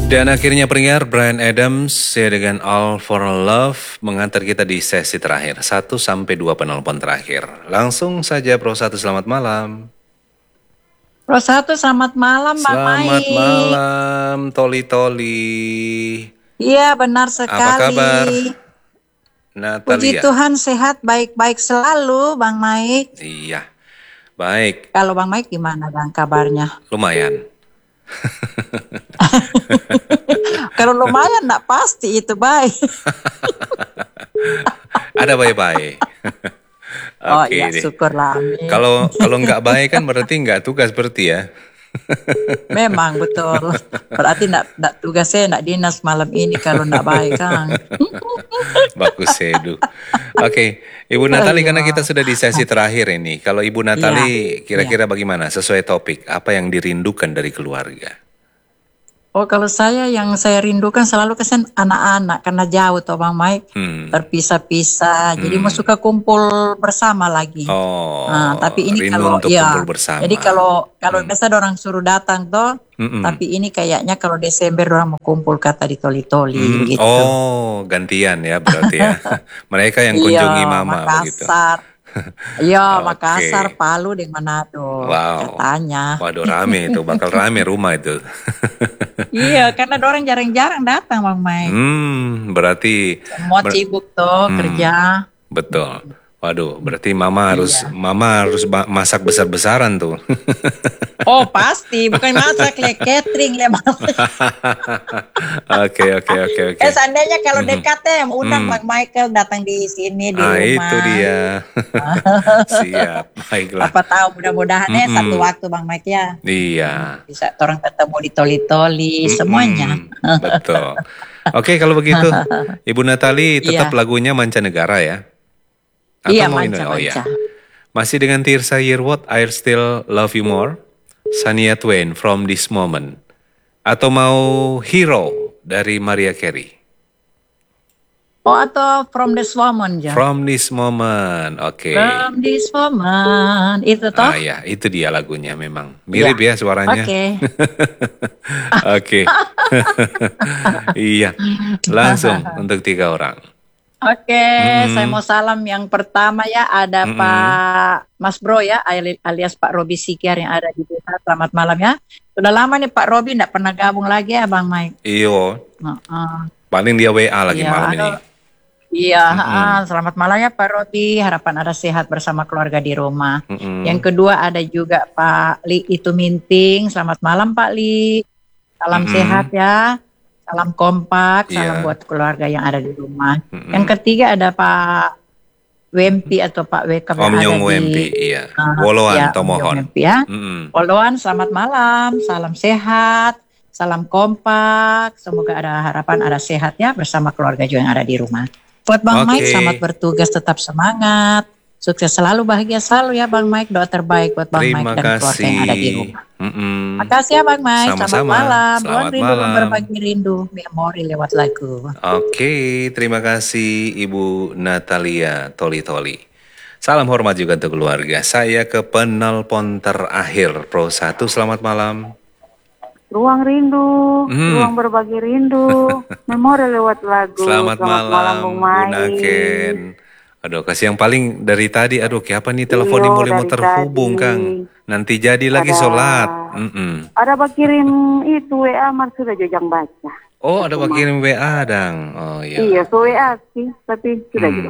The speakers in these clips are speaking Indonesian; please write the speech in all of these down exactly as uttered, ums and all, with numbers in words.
Dan akhirnya pendengar, Bryan Adams ya dengan All for Love mengantar kita di sesi terakhir. Satu sampai dua penelpon terakhir. Langsung saja Pro satu, selamat malam. Pro satu, selamat malam Bang Mai. Selamat malam, Toli-Toli. Iya benar sekali. Apa kabar, Natalia? Puji Tuhan sehat, baik-baik selalu Bang Mai. Iya, baik. Kalau Bang Mai gimana Bang kabarnya? Lumayan. Kalau lumayan enggak pasti itu baik. Ada baik-baik. Oh Oke iya, deh. syukurlah. Kalau kalau nggak baik kan berarti nggak tugas berarti ya. Memang betul. Berarti enggak, enggak tugasnya enggak dinas malam ini kalau enggak baik kan. Bagus Edu. Oke, Ibu Natali, karena kita sudah di sesi terakhir ini. Kalau Ibu Natali kira-kira bagaimana sesuai topik? Apa yang dirindukan dari keluarga? Oh kalau saya yang saya rindukan selalu kesan anak-anak karena jauh toh Bang Mike, hmm. terpisah-pisah. Hmm. Jadi mau suka kumpul bersama lagi. Oh. Nah, tapi ini rindu kalau untuk ya. kumpul bersama. Jadi kalau kalau hmm. biasa orang suruh datang toh, hmm. tapi ini kayaknya kalau Desember orang mau kumpul kata di Toli-Toli hmm. gitu. Oh gantian ya berarti ya. Mereka yang kunjungi iya, Mama begitu. Makassar. Iya, okay. Makassar, Palu, dan Manado. Wow. Katanya. Waduh rame itu, bakal rame rumah itu. Iya, karena orang jarang-jarang datang Bang Mai. Hmm, berarti semua ber sibuk tuh hmm, kerja. Betul. Waduh, berarti Mama harus iya. Mama harus masak besar-besaran tuh. Oh pasti, bukan masak le catering le. Oke oke oke oke. Eh seandainya kalau mm-hmm. dekat ya, undang mm. Bang Michael datang di sini di ah, rumah. Itu dia. Siap, baiklah. Apa tahu mudah-mudahan ya mm-hmm. satu waktu Bang Mike ya. Iya. Bisa orang ketemu di Toli-Toli mm-hmm. semuanya. Betul. Oke kalau begitu, Ibu Natali tetap iya. lagunya mancanegara ya. Atau iya, mau manca, oh, manca. Ya. Masih dengan Tirza Yearwood, I'll Still Love You More, Shania Twain, From This Moment. Atau mau Hero dari Mariah Carey. Oh atau From This Moment ya? From This Moment, oke. Okay. From This Moment, itu toh? Ah ya, itu dia lagunya memang. Mirip ya, ya suaranya. Oke. Oke. Iya, langsung untuk tiga orang. Oke, okay, hmm. saya mau salam yang pertama ya ada hmm. Pak Mas Bro ya alias Pak Robi Sikiar yang ada di desa. Selamat malam ya. Sudah lama nih Pak Robi enggak pernah gabung lagi ya Bang Mike. Iyo. Uh -uh. Paling dia W A lagi iya, malam ini. Iya, hmm. uh, selamat malam ya Pak Robi. Harapan ada sehat bersama keluarga di rumah. Hmm. Yang kedua ada juga Pak Li Itu Minting. Selamat malam Pak Li. Salam hmm. sehat ya. Salam kompak, salam yeah. buat keluarga yang ada di rumah. Mm-hmm. Yang ketiga ada Pak Wempi atau Pak Weka Om yang ada Wempi, di iya. Uh, Woloan ya, Tomohon. Wempi, ya. Mm-hmm. Woloan, selamat malam, salam sehat, salam kompak. Semoga ada harapan, ada sehat ya bersama keluarga juga yang ada di rumah. Buat Bang okay. Mike, selamat bertugas, tetap semangat. Sukses selalu, bahagia selalu ya Bang Mike. Doa terbaik buat Bang Terima Mike dan kasih. keluarga yang ada di rumah. Mm-mm. Makasih ya Bang Mike. Sama-sama. Selamat malam. Selamat Buat rindu malam. berbagi rindu memori lewat lagu. Oke, terima kasih Ibu Natalia Toli-Toli. Salam hormat juga untuk keluarga. Saya ke penelpon terakhir Pro satu. Selamat malam. Ruang rindu, hmm. ruang berbagi rindu, memori lewat lagu. Selamat, Selamat malam, malam Bung Mai. Bu Naken. Aduh, kasih yang paling dari tadi. Aduh, siapa nih telepon ini mulai mau terhubung, tadi. Kang. Nanti jadi lagi ada, sholat. Mm-mm. Ada pak kirim itu W A, Mar sudah jajang baca. Oh, ada pak kirim W A, Dang. Oh iya. Iya, so W A sih, tapi sudah hmm. gitu.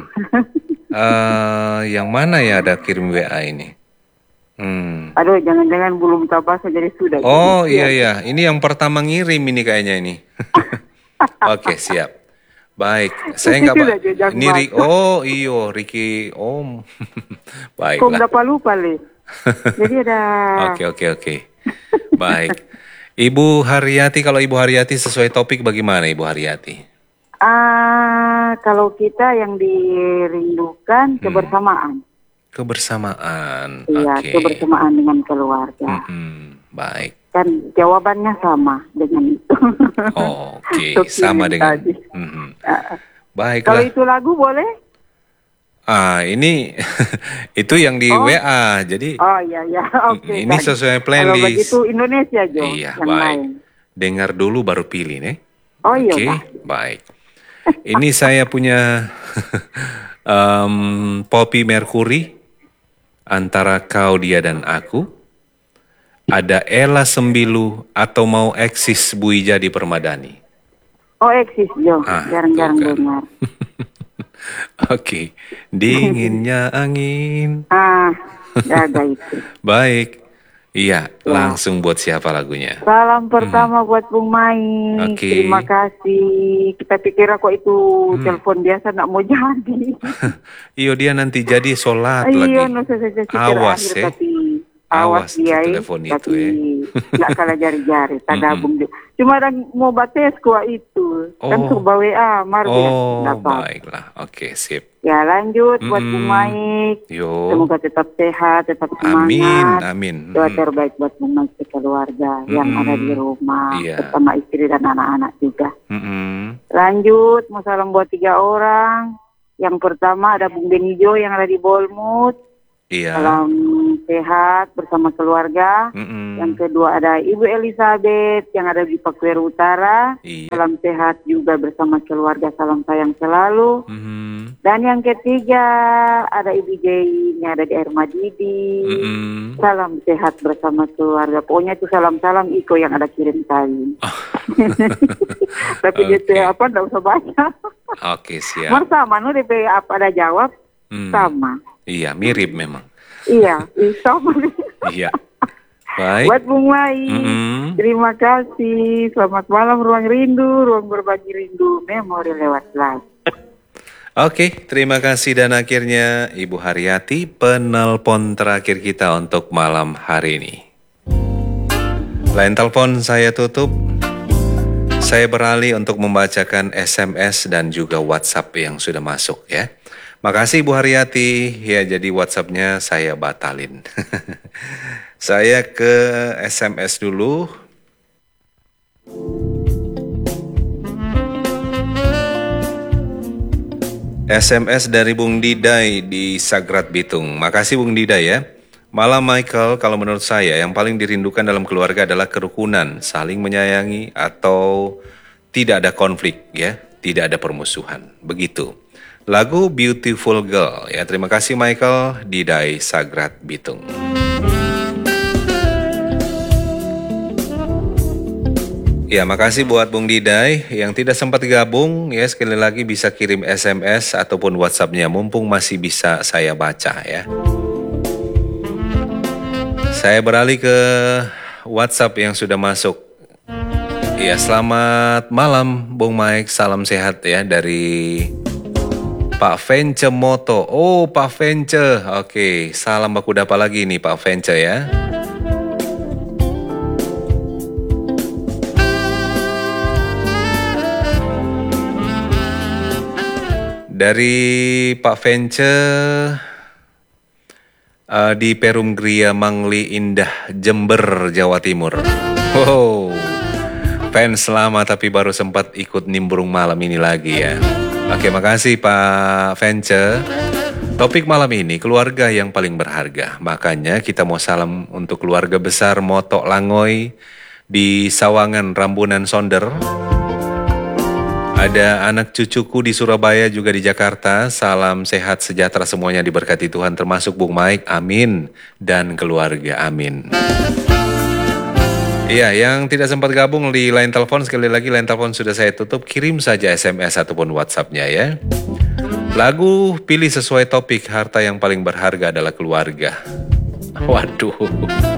uh, yang mana ya ada kirim W A ini? Hmm. Aduh, jangan-jangan belum tahu bahasa jadi sudah. Oh iya iya, ini yang pertama ngirim ini kayaknya ini. Oke, siap. Baik, saya nggak pak. Ini Ri oh iyo Ricky Om. Baiklah. Kok nggak lupa le. Jadi ada. Oke oke oke. Baik. Ibu Haryati, kalau Ibu Haryati sesuai topik bagaimana Ibu Haryati? Ah, uh, kalau kita yang dirindukan kebersamaan. Hmm. Kebersamaan. Iya, okay. kebersamaan dengan keluarga. Hmm, baik. Kan jawabannya sama dengan itu. Oh, oke, okay. Sama dengan. Hmm. Uh, Baiklah. Kalau itu lagu boleh? Ah, ini itu yang di oh. W A. Jadi Oh iya iya, oke. Okay, ini sesuai playlist. Kalau begitu Indonesia Jo. Iya, yang baik. Lain. dengar dulu baru pilih nih. Oh iya. Oke, Pak. baik. Ini saya punya um, Poppy Mercury, antara kau, dia, dan aku. Ada Ella Sembilu atau mau eksis Bu Ija di Permadani. Oh eksis Jo, Ah, jarang-jarang tuh kan. dengar. Oke, dinginnya angin. Ah, jaga itu. Baik, iya, langsung buat siapa lagunya? Salam pertama buat Bung Mai. Oke. Terima kasih. Kita pikir kok itu telepon biasa nak mau jadi. Iyo, dia nanti jadi sholat Iya, lagi. no saya saya pikir Awas akhir, ya. tapi Awas awas dia tuh eh, telepon itu, tapi ya. nggak kalah jari-jari, tak gabung juga. Cuma ada mau bates kuah itu, kan Oh. suruh W A, mar dia Oh, dapat. baiklah. Oke, sip. Ya lanjut buat Mm-mm. Bung Maik. Yo. Semoga tetap sehat, tetap semangat. Amin, amin. Doa Mm. terbaik buat Bung Maik ke keluarga yang Mm-mm. ada di rumah Iya. bersama istri dan anak-anak juga. Mm-mm. Lanjut, mau salam buat tiga orang. Yang pertama ada Bung Benijo yang ada di Bolmut. Iya. Salam sehat bersama keluarga. Mm-mm. Yang kedua ada Ibu Elizabeth yang ada di Pakuero Utara. Iya. Salam sehat juga bersama keluarga, salam sayang selalu. Mhm. Dan yang ketiga ada Ibu Jai yang ada di Air Madidi. Mm-mm. Salam sehat bersama keluarga. Pokoknya itu salam-salam Iko yang ada kirim tadi. Tapi Oke. D P apa enggak usah banyak. Oke, siap. Mar sama no D P apa ada jawab Hmm. sama. Iya, mirip memang. Iya, sama. Iya. Baik. Buat Bung Mai. Mm-mm. Terima kasih. Selamat malam Ruang Rindu, Ruang Berbagi Rindu, Memori lewat live. Oke, terima kasih dan akhirnya Ibu Haryati, penelpon terakhir kita untuk malam hari ini. Lain telepon saya tutup. Saya beralih untuk membacakan S M S dan juga WhatsApp yang sudah masuk ya. Makasih Bu Haryati. Ya, jadi WhatsApp-nya saya batalin. Saya ke S M S dulu. S M S dari Bung Didai di Sagrat Bitung. Makasih Bung Didai ya. Malam Michael, kalau menurut saya yang paling dirindukan dalam keluarga adalah kerukunan, saling menyayangi atau tidak ada konflik ya, tidak ada permusuhan. Begitu. Lagu Beautiful Girl ya. Terima kasih Michael, Didai Sagrat Bitung. Ya, makasih buat Bung Didai yang tidak sempat gabung ya, sekali lagi bisa kirim S M S ataupun WhatsApp-nya mumpung masih bisa saya baca ya. Saya beralih ke WhatsApp yang sudah masuk. Ya, selamat malam Bung Mike, salam sehat ya dari Pak Vence Moto. Oh, Pak Vence. Oke, salam baku dapa lagi nih Pak Vence ya. Dari Pak Vence uh, di Perum Gria Mangli Indah, Jember, Jawa Timur. Wow, fans lama tapi baru sempat ikut nimbrung malam ini lagi ya. Oke, makasih Pak Vence. Topik malam ini keluarga yang paling berharga. Makanya kita mau salam untuk keluarga besar Motok Langoy di Sawangan, Rambunan, Sonder. Ada anak cucuku di Surabaya juga di Jakarta. Salam sehat sejahtera semuanya diberkati Tuhan termasuk Bung Mike. Amin. Dan keluarga. Amin. Iya, yang tidak sempat gabung di line telepon, sekali lagi line telepon sudah saya tutup. Kirim saja S M S ataupun WhatsApp-nya ya. Lagu pilih sesuai topik, harta yang paling berharga adalah keluarga. Waduh.